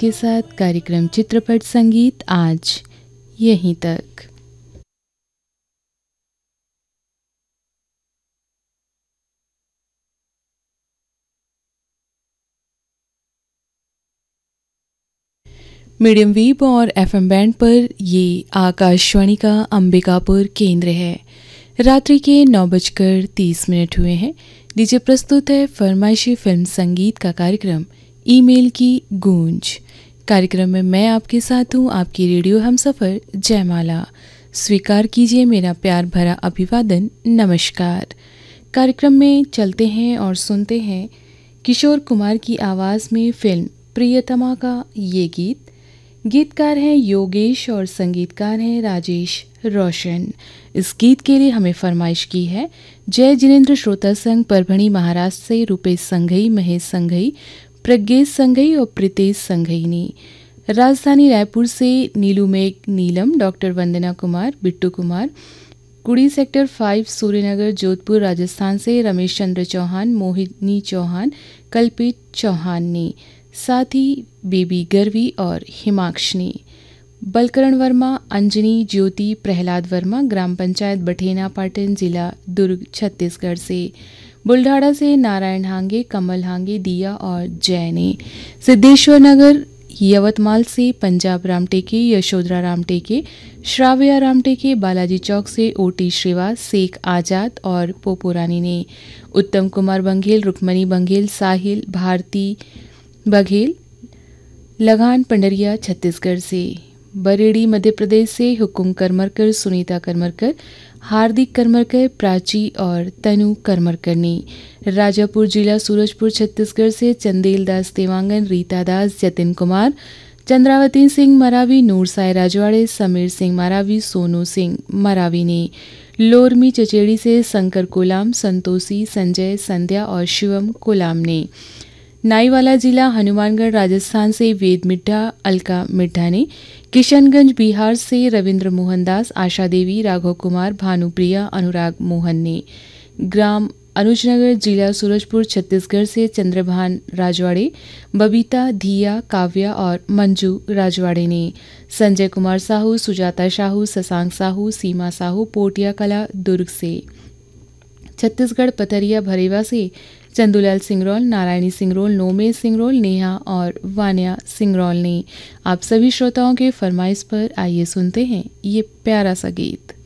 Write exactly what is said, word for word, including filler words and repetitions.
के साथ कार्यक्रम चित्रपट संगीत आज यहीं तक। मीडियम वेव और एफएम बैंड पर ये आकाशवाणी का अंबिकापुर केंद्र है। रात्रि के नौ बजकर तीस मिनट हुए हैं। लीजिए प्रस्तुत है फरमाइशी फिल्म संगीत का कार्यक्रम ईमेल की गूंज। कार्यक्रम में मैं आपके साथ हूँ, आपकी रेडियो हमसफर जयमाला। स्वीकार कीजिए मेरा प्यार भरा अभिवादन, नमस्कार। कार्यक्रम में चलते हैं और सुनते हैं किशोर कुमार की आवाज़ में फिल्म प्रियतमा का ये गीत। गीतकार हैं योगेश और संगीतकार हैं राजेश रोशन। इस गीत के लिए हमें फरमाइश की है जय जिनेन्द्र श्रोता संघ परभणी महाराष्ट्र से Rupesh Shanghai, Mahesh Shanghai, Pradnyesh Shanghai और प्रीतेश संघई ने। राजधानी रायपुर से नीलू मेघ नीलम, डॉक्टर वंदना कुमार, बिट्टू कुमार, कुड़ी सेक्टर फाइव सूर्यनगर जोधपुर राजस्थान से रमेश चंद्र चौहान, मोहिनी चौहान, कल्पित चौहान ने। साथ ही बेबी गर्वी और हिमाक्ष ने। बलकरण वर्मा, अंजनी, ज्योति, प्रहलाद वर्मा, ग्राम पंचायत बठेना पाटन, जिला दुर्ग छत्तीसगढ़ से। बुल्ढाड़ा से नारायण हांगे, कमल हांगे, दिया और जय ने। सिद्धेश्वर नगर यवतमाल से पंजाब रामटेके, यशोधरा रामटेके, श्राव्या रामटेके, बालाजी चौक से ओटी श्रीवास, शेख आजाद और पोपोरानी ने। उत्तम कुमार बंघेल, रुक्मणी बंघेल, साहिल, भारती बघेल, लगान पंडरिया छत्तीसगढ़ से। बरेड़ी मध्य प्रदेश से हुकुम करमरकर, सुनीता करमरकर, हार्दिक करमरकर, प्राची और तनु करमरकर ने। राजापुर जिला सूरजपुर छत्तीसगढ़ से चंदेल दास देवांगन, रीता दास, जतिन कुमार, चंद्रावती सिंह मरावी, नूर साय राजवाड़े, समीर सिंह मरावी, सोनू सिंह मरावी ने। लोरमी चचेड़ी से शंकर कोलाम, संतोषी, संजय, संध्या और शिवम कोलाम ने। नाईवाला जिला हनुमानगढ़ राजस्थान से वेद मिड्ढा, अलका मिड्ढा ने। किशनगंज बिहार से रविंद्र मोहन दास, आशा देवी, राघव कुमार, भानुप्रिया, अनुराग मोहन ने। ग्राम अनुजनगर जिला सूरजपुर छत्तीसगढ़ से चंद्रभान राजवाड़े, बबीता, धिया, काव्या और मंजू राजवाड़े ने। संजय कुमार साहू, सुजाता साहू, शशांक साहू, सीमा साहू, पोटिया कला दुर्ग से। छत्तीसगढ़ पथरिया भरेवा से चंदूलाल सिंगरौल, नारायणी सिंगरौल, नोमे सिंगरौल, नेहा और वान्या सिंगरौल ने। आप सभी श्रोताओं के फरमाइश पर आइए सुनते हैं ये प्यारा सा गीत।